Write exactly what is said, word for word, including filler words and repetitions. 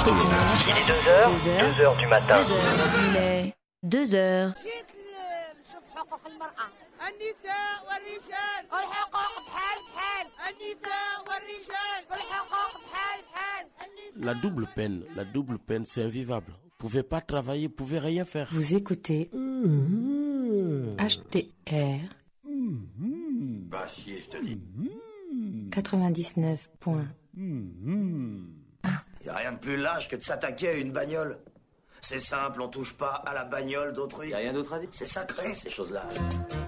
Il est deux heures, deux heures du matin. deux heures. Il est deux heures. النساء والرجال الحقوق بحال بحال النساء والرجال الحقوق بحال بحال. La double peine, la double peine, c'est invivable. Vous pouvez pas travailler, vous pouvez rien faire. Vous écoutez H T R Bah si, je te dis. quatre-vingt-dix-neuf point Y a rien de plus lâche que de s'attaquer à une bagnole. C'est simple, on touche pas à la bagnole d'autrui. Y a rien d'autre à dire. C'est sacré, ces choses-là.